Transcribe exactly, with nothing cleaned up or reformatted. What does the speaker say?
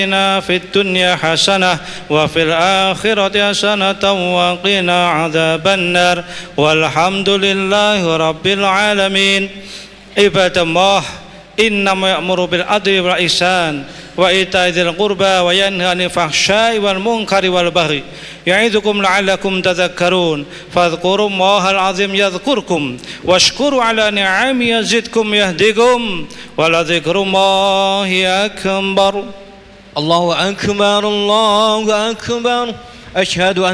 في الدنيا حسنة وفي الآخرة حسنة وقنا عذاب النار والحمد لله رب العالمين. عباد الله إنما يأمر بالعدل والإحسان وإيتاء ذي القربى وينهى عن الفحشاء والمنكر والبغي يعظكم لعلكم تذكرون فاذكروا الله العظيم يذكركم واشكروا على نعمه يزدكم يهدكم ولذكر الله أكبر. الله أكبر الله أكبر. أشهد أن